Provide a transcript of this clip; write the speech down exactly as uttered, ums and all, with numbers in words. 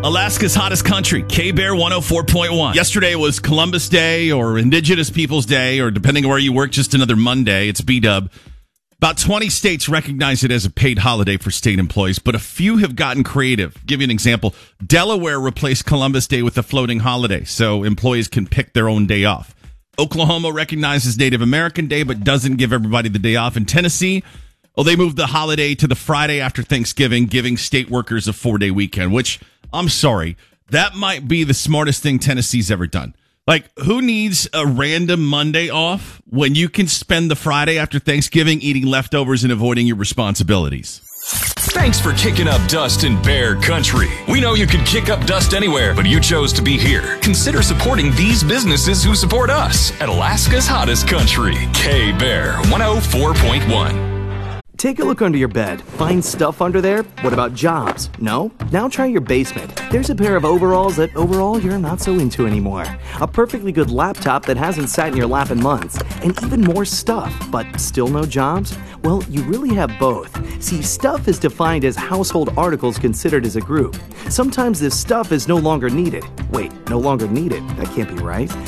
Alaska's hottest country, K-Bear one oh four point one. Yesterday was Columbus Day or Indigenous Peoples Day, or depending on where you work, just another Monday. It's B-Dub. About twenty states recognize it as a paid holiday for state employees, but a few have gotten creative. Give you an example. Delaware replaced Columbus Day with a floating holiday, so employees can pick their own day off. Oklahoma recognizes Native American Day, but doesn't give everybody the day off. In Tennessee, oh, they moved the holiday to the Friday after Thanksgiving, giving state workers a four-day weekend, which, I'm sorry, that might be the smartest thing Tennessee's ever done. Like, who needs a random Monday off when you can spend the Friday after Thanksgiving eating leftovers and avoiding your responsibilities? Thanks for kicking up dust in Bear Country. We know you could kick up dust anywhere, but you chose to be here. Consider supporting these businesses who support us at Alaska's hottest country, K-Bear one oh four point one. Take a look under your bed. Find stuff under there? What about jobs? No? Now try your basement. There's a pair of overalls that overall you're not so into anymore. A perfectly good laptop that hasn't sat in your lap in months. And even more stuff, but still no jobs? Well, you really have both. See, stuff is defined as household articles considered as a group. Sometimes this stuff is no longer needed. Wait, no longer needed? That can't be right.